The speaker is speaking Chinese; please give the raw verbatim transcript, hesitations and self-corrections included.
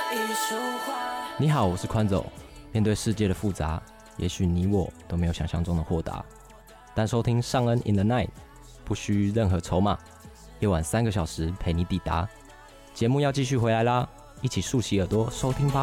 你好，我是宽总。面对世界的复杂，也许你我都没有想象中的豁达。但收听尚恩 in the night， 不需任何筹码，夜晚三个小时陪你抵达。节目要继续回来啦，一起竖起耳朵收听吧。